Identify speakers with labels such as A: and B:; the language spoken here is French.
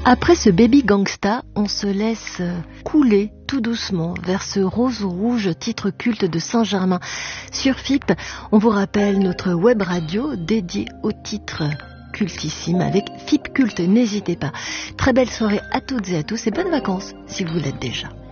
A: Après ce Baby Gangsta, on se laisse couler tout doucement vers ce Rose Rouge, titre culte de Saint-Germain sur FIP. On vous rappelle notre web radio dédiée au titre cultissime avec FIP Culte, n'hésitez pas. Très belle soirée à toutes et à tous et bonnes vacances si vous l'êtes déjà.